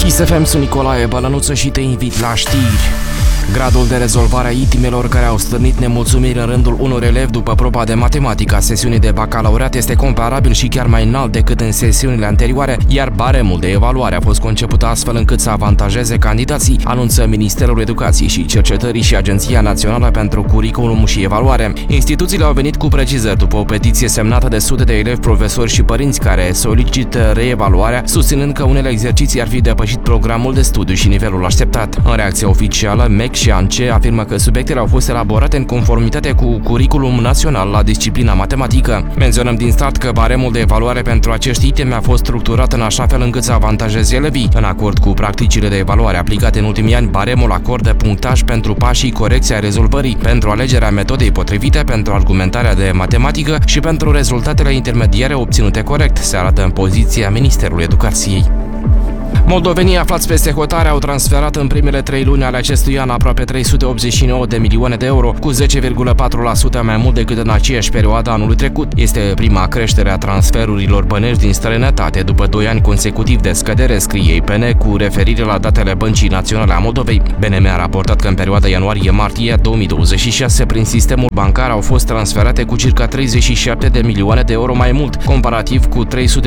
Kiss FM, sunt Nicolae Bălănuță și te invit la știri. Gradul de rezolvare a itimelor care au stârnit nemulțumiri în rândul unor elevi după proba de matematică a sesiunii de bacalaureat este comparabil și chiar mai înalt decât în sesiunile anterioare, iar baremul de evaluare a fost conceput astfel încât să avantajeze candidații, anunță Ministerul Educației și Cercetării și Agenția Națională pentru Curriculum și Evaluare. Instituțiile au venit cu precizări după o petiție semnată de sute de elevi, profesori și părinți care solicită reevaluarea, susținând că unele exerciții ar fi depășit programul de studiu și nivelul așteptat. În reacția oficială, MEC și ANCE afirmă că subiectele au fost elaborate în conformitate cu Curriculum Național la disciplina matematică. Menționăm din start că baremul de evaluare pentru acești iteme a fost structurat în așa fel încât să avantajeze elevii. În acord cu practicile de evaluare aplicate în ultimii ani, baremul acordă punctaj pentru pașii corecția rezolvării, pentru alegerea metodei potrivite, pentru argumentarea de matematică și pentru rezultatele intermediare obținute corect, se arată în poziția Ministerului Educației. Moldovenii aflați peste hotare au transferat în primele 3 luni ale acestui an aproape 389 de milioane de euro, cu 10,4% mai mult decât în aceeași perioadă anului trecut. Este prima creștere a transferurilor bănești din străinătate după 2 ani consecutiv de scădere, scrie IPN cu referire la datele Băncii Naționale a Moldovei. BNM a raportat că în perioada ianuarie-martie 2026 prin sistemul bancar au fost transferate cu circa 37 de milioane de euro mai mult, comparativ cu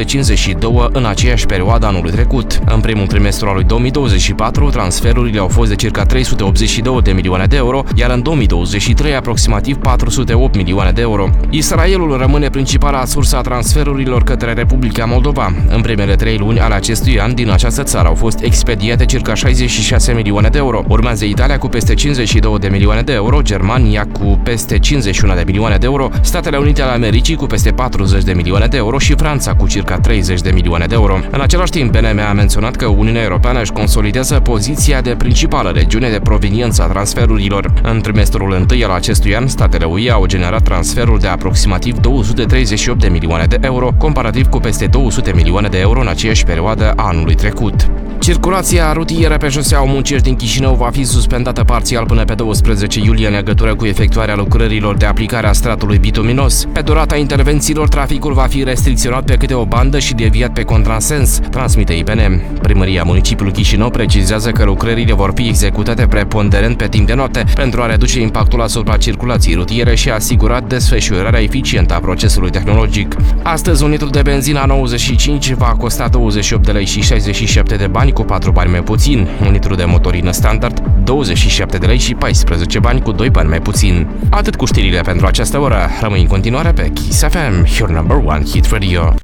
352 în aceeași perioadă anului trecut. În primul trimestru al lui 2024, transferurile au fost de circa 382 de milioane de euro, iar în 2023 aproximativ 408 milioane de euro. Israelul rămâne principala sursă a transferurilor către Republica Moldova. În primele 3 luni ale acestui an, din această țară au fost expediate circa 66 milioane de euro. Urmează Italia cu peste 52 de milioane de euro, Germania cu peste 51 de milioane de euro, Statele Unite ale Americii cu peste 40 de milioane de euro și Franța cu circa 30 de milioane de euro. În același timp, BNM a menționat că Uniunea Europeană își consolidează poziția de principală regiune de proveniență a transferurilor. În trimestrul întâi al acestui an, statele UE au generat transferuri de aproximativ 238 de milioane de euro, comparativ cu peste 200 milioane de euro în aceeași perioadă a anului trecut. Circulația rutieră pe șoseaua Muncești din Chișinău va fi suspendată parțial până pe 12 iulie în legătură cu efectuarea lucrărilor de aplicare a stratului bituminos. Pe durata intervențiilor, traficul va fi restricționat pe câte o bandă și deviat pe contrasens, transmite IPN. Primăria municipiului Chișinău precizează că lucrările vor fi executate preponderent pe timp de noapte pentru a reduce impactul asupra circulației rutiere și a asigura desfășurarea eficientă a procesului tehnologic. Astăzi, un litru de benzină 95 va costa 28 de lei și 67 de bani, cu 4 bani mai puțin. Un litru de motorină standard 27 de lei și 14 bani, cu 2 bani mai puțin. Atât cu știrile pentru această oră. Rămâi în continuare pe Kiss FM, your number one hit radio.